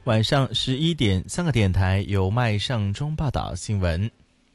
晚上11点，香港电台由麦尚中报道新闻。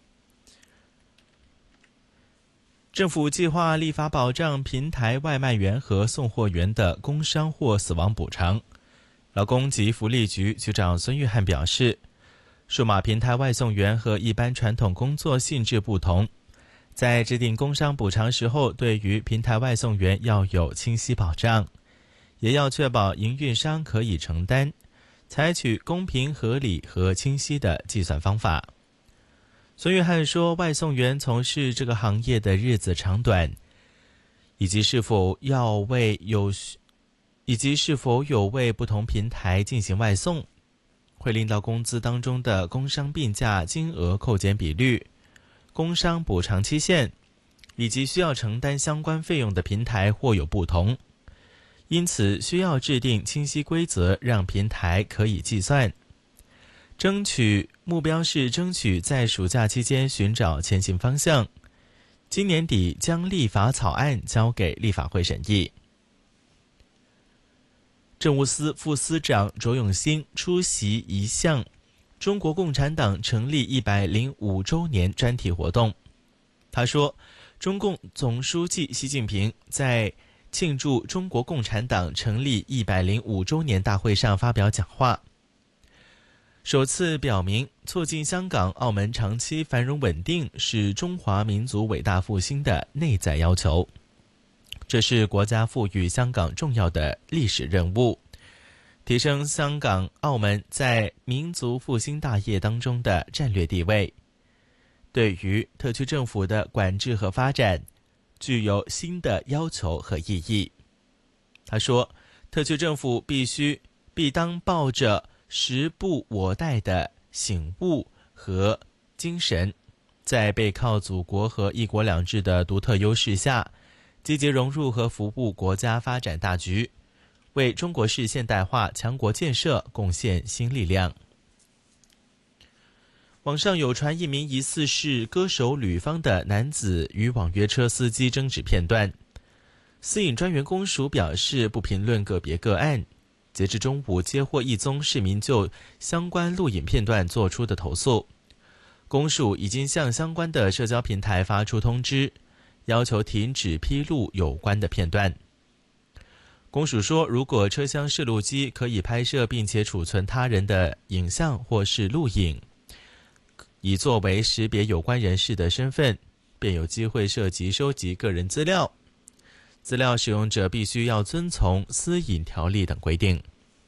政府计划立法保障平台外卖员和送货员的工伤或死亡补偿。劳工及福利局局长孙玉菡表示，数码平台外送员和一般传统工作性质不同，在制定工伤补偿时候，对于平台外送员要有清晰保障，也要确保营运商可以承担，采取公平合理和清晰的计算方法。孙玉菡说，外送员从事这个行业的日子长短，以及是否有为不同平台进行外送，会令到工资当中的工伤病假金额扣减比率、工伤补偿期限以及需要承担相关费用的平台或有不同，因此需要制定清晰规则，让平台可以计算。目标是争取在暑假期间寻找前行方向，今年底将立法草案交给立法会审议。政务司副司长卓永新出席一项中国共产党成立105周年专题活动。他说，中共总书记习近平在庆祝中国共产党成立105周年大会上发表讲话，首次表明促进香港、澳门长期繁荣稳定是中华民族伟大复兴的内在要求，这是国家赋予香港重要的历史任务，提升香港、澳门在民族复兴大业当中的战略地位，对于特区政府的管制和发展具有新的要求和意义。他说，特区政府必当抱着时不我待的醒悟和精神，在背靠祖国和一国两制的独特优势下，积极融入和服务国家发展大局，为中国式现代化强国建设贡献新力量。网上有传一名疑似是歌手吕方的男子与网约车司机争执片段，私隐专员公署表示不评论个别个案。截至中午，接获一宗市民就相关录影片段做出的投诉，公署已经向相关的社交平台发出通知，要求停止披露有关的片段。公署说，如果车厢摄录机可以拍摄并且储存他人的影像或是录影，以作为识别有关人士的身份，便有机会涉及收集个人资料。资料使用者必须要遵从私隐条例等规定。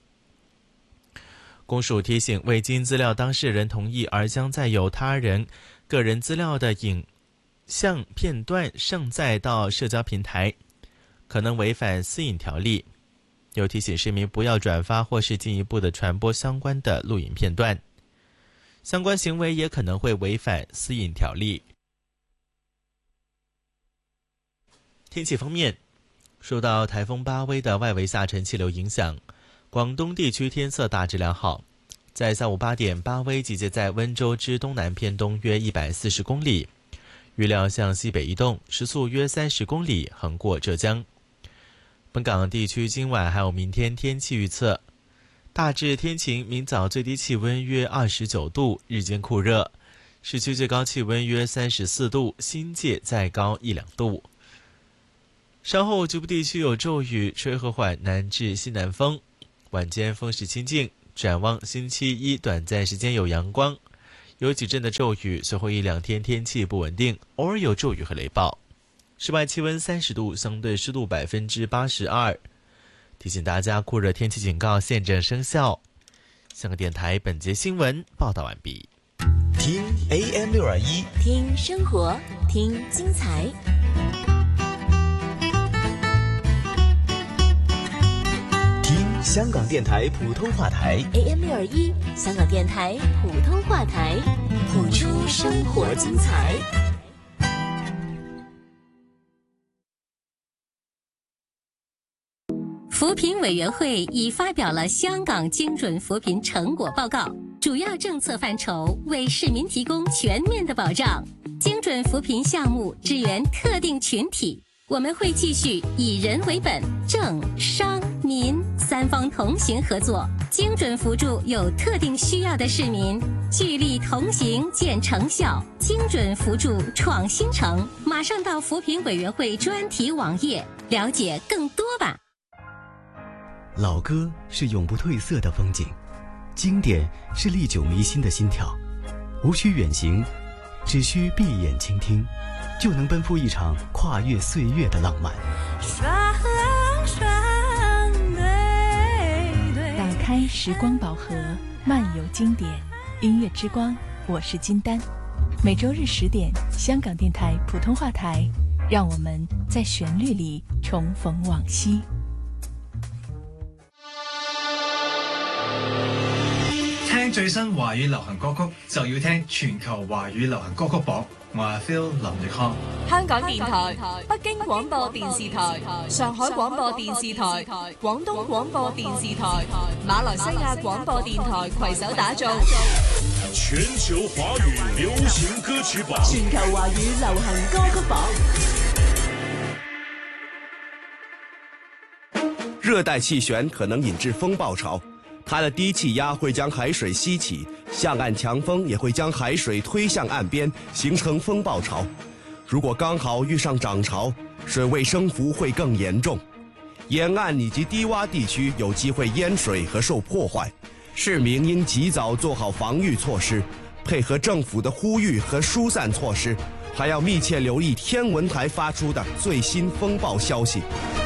公署提醒，未经资料当事人同意而将载有他人个人资料的影像片段上载到社交平台，可能违反私隐条例。又提醒市民不要转发或是进一步的传播相关的录影片段，相关行为也可能会违反私隐条例。天气方面，受到台风巴威的外围下沉气流影响，广东地区天色大致良好。在下午8点，巴威集结在温州之东南偏东约140公里，预料向西北移动，时速约30公里，横过浙江。本港地区今晚还有明天天气预测，大致天晴，明早最低气温约29度，日间酷热，市区最高气温约34度，新界再高1-2度。稍后局部地区有骤雨，吹和缓南至西南风，晚间风势清劲。展望星期一短暂时间有阳光，有几阵的骤雨，随后1-2天天气不稳定，偶尔有骤雨和雷暴。室外气温30度，相对湿度82%。提醒大家，酷热天气警告现正生效。香港电台本节新闻报道完毕。 听 AM621， 听生活，听精彩。 香港电台普通话台 AM621，香港电台普通话台，谱出生活精彩。 扶贫委员会已发表了香港精准扶贫成果报告，主要政策范畴为市民提供全面的保障，精准扶贫项目支援特定群体。我们会继续以人为本，政商民三方同行合作，精准扶助有特定需要的市民，聚力同行见成效，精准扶助创新城。马上到扶贫委员会专题网页了解更多吧。 老歌是永不褪色的风景，经典是历久弥新的心跳，无需远行，只需闭眼倾听，就能奔赴一场跨越岁月的浪漫。 打开时光宝盒，漫游经典，音乐之光，我是金丹。每周日10点，香港电台普通話台，讓我們在旋律裡重逢往昔。 聽最新華語流行歌曲就要聽全球華語流行歌曲榜。我係 Phil 林奕康。 香港電台、北京廣播電視台、上海廣播電視台、廣東廣播電視台、馬來西亞廣播電台攜手打造全球華語流行歌曲榜。 全球華語流行歌曲榜。 熱帶氣旋可能引致風暴潮，它的低氣壓會將海水吸起，向岸強風也會將海水推向岸邊，形成風暴潮。如果剛好遇上漲潮，水位升幅會更嚴重，沿岸以及低洼地區有機會淹水和受破壞。市民應及早做好防禦措施，配合政府的呼籲和疏散措施，還要密切留意天文台發出的最新風暴消息。